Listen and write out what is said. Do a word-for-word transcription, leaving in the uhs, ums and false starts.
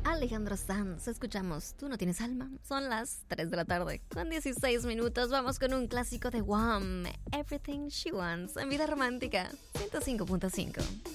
Alejandro Sanz, escuchamos Tú no tienes alma. Son las tres de la tarde con dieciséis minutos. Vamos con un clásico de Wham, Everything She Wants, en Vida Romántica ciento cinco punto cinco.